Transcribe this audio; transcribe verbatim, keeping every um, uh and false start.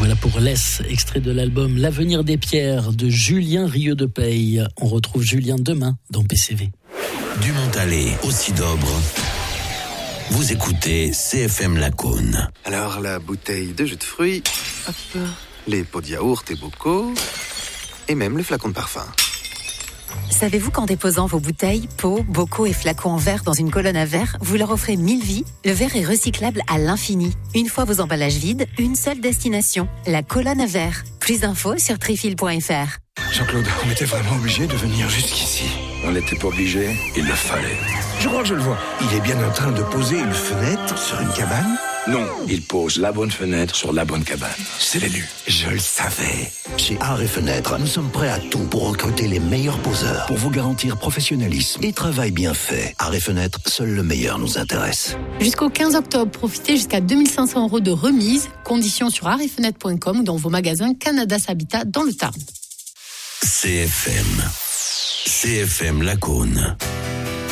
Voilà pour Laisse, extrait de l'album L'avenir des pierres de Julien Rieux de Peille. On retrouve Julien demain dans P C V. Du Montalet au Sidobre. Vous écoutez C F M Lacaune. Alors, la bouteille de jus de fruits, hop, les pots de yaourt et bocaux, et même les flacons de parfum. Savez-vous qu'en déposant vos bouteilles, pots, bocaux et flacons en verre dans une colonne à verre, vous leur offrez mille vies? Le verre est recyclable à l'infini. Une fois vos emballages vides, une seule destination, la colonne à verre. Plus d'infos sur trifil point f r. Jean-Claude, on était vraiment obligé de venir jusqu'ici. On n'était pas obligé, il le fallait. Je crois que je le vois. Il est bien en train de poser une fenêtre sur une cabane. Non, il pose la bonne fenêtre sur la bonne cabane. C'est l'élu. Je le savais. Chez Art et Fenêtres, nous sommes prêts à tout pour recruter les meilleurs poseurs, pour vous garantir professionnalisme et travail bien fait. Art et Fenêtres, seul le meilleur nous intéresse. Jusqu'au quinze octobre, profitez jusqu'à deux mille cinq cents euros de remise. Conditions sur art et fenêtres point com ou dans vos magasins Canada Habitat dans le Tarn. C F M. C F M Lacaune.